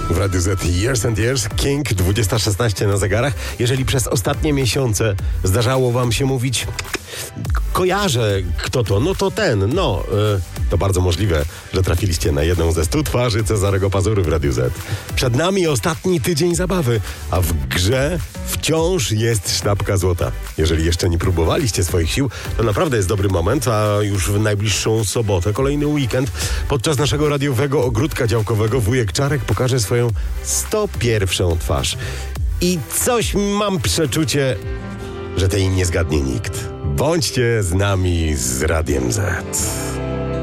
W Radiu Z Years and Years, King, 20:16 na zegarach. Jeżeli przez ostatnie miesiące zdarzało wam się mówić kojarzę kto to, no to ten, to bardzo możliwe, że trafiliście na jedną ze 100 twarzy Cezarego Pazury w Radiu Z. Przed nami ostatni tydzień zabawy, a w grze wciąż jest sztabka złota. Jeżeli jeszcze nie próbowaliście swoich sił, to naprawdę jest dobry moment, a już w najbliższą sobotę, kolejny weekend, podczas naszego radiowego ogródka działkowego wujek Czarek pokaże swoją 101. twarz. I coś mam przeczucie, że tej nie zgadnie nikt. Bądźcie z nami z Radiem Z.